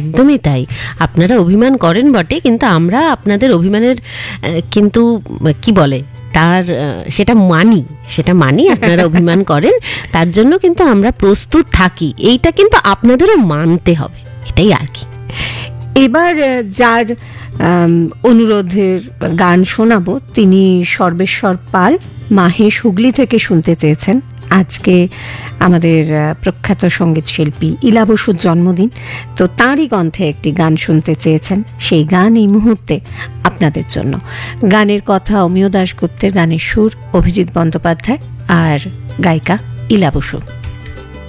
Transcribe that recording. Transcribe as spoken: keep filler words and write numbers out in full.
একদমই তাই। আপনারা অভিমান করেন বটে, কিন্তু আমরা আপনাদের অভিমানের আহ, কিন্তু কি বলে তার আহ, সেটা মানি, সেটা মানি আপনারা অভিমান করেন, তার জন্য কিন্তু আমরা প্রস্তুত থাকি, এইটা কিন্তু আপনাদেরও মানতে হবে, এটাই আর কি। এবার আহ, যার আম, অনুরোধের গান শোনাবো তিনি সর্বেশ্বর পাল, মাহেশ হুগলি থেকে শুনতে চেয়েছেন। আজকে আমাদের আহ, প্রখ্যাত সঙ্গীত শিল্পী ইলা বসুর জন্মদিন, তো তাঁরই কণ্ঠে একটি গান শুনতে চেয়েছেন। সেই গান এই মুহূর্তে আপনাদের জন্য। গানের কথা অমিয় দাশগুপ্তের, গানের সুর অভিজিৎ বন্দ্যোপাধ্যায়, আর গায়িকা ইলা বসু।